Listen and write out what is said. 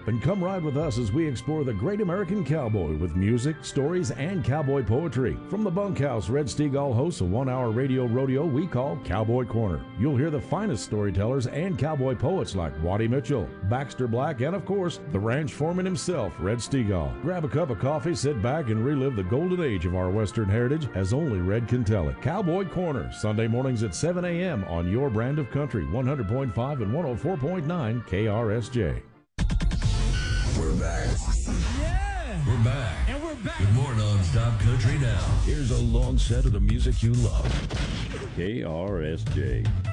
Then come ride with us as we explore the great American cowboy with music, stories, and cowboy poetry. From the bunkhouse, Red Steagall hosts a 1-hour radio rodeo we call Cowboy Corner. You'll hear the finest storytellers and cowboy poets like Waddy Mitchell, Baxter Black, and of course, the ranch foreman himself, Red Steagall. Grab a cup of coffee, sit back, and relive the golden age of our Western heritage as only Red can tell it. Cowboy Corner, Sunday mornings at 7 a.m. on your brand of country, 100.5 and 104.9 KRSJ. We're back. Yeah! We're back. And we're back. With more non-stop country now. Here's a long set of the music you love. KRSJ.